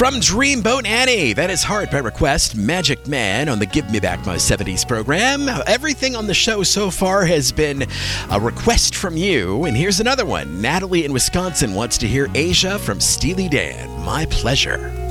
From Dreamboat Annie, that is Heart by request, Magic Man on the Give Me Back My 70s program. Everything on the show so far has been a request from you, and here's another one. Natalie in Wisconsin wants to hear Asia from Steely Dan. My pleasure.